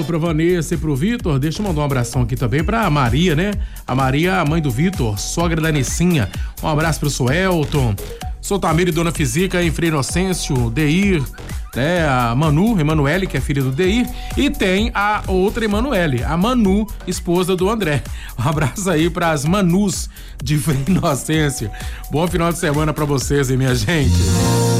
alô pra Vanessa e pro Vitor. Deixa eu mandar um abração aqui também pra Maria, né? A Maria, a mãe do Vitor, sogra da Nessinha. Um abraço pro Suelton. Sotamir e Dona Fisica, em Frei Inocêncio, Deir, né? A Manu, Emanuele, que é filha do Deir. E tem a outra Emanuele, a Manu, esposa do André. Um abraço aí pras Manus de Frei Inocêncio. Bom final de semana pra vocês, hein, minha gente?